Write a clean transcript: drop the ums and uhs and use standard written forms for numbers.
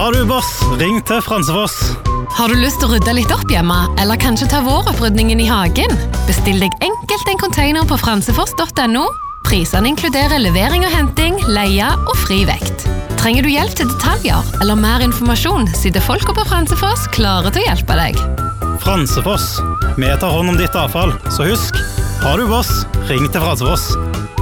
Har du boss, ring til Fransefoss. Har du lyst til å rydde litt opp hjemme, eller kanskje ta våropprydningen I hagen? Bestill deg enkelt en container på fransefoss.no. Prisene inkluderer levering og henting, leie og fri vekt. Trenger du hjelp til detaljer eller mer informasjon, sitter folk på Fransefoss klare til å hjelpe deg. Fransefoss. Vi tar hånd om ditt avfall, så husk, har du boss, ring til Fransefoss.